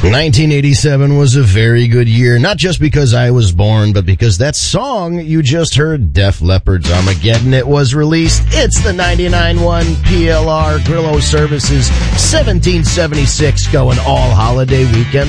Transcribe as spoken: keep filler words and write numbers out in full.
nineteen eighty-seven was a very good year, not just because I was born, but because that song you just heard, Def Leppard's Armageddon, it was released. It's the ninety-nine point one P L R Grillo Services seventeen seventy-six going all holiday weekend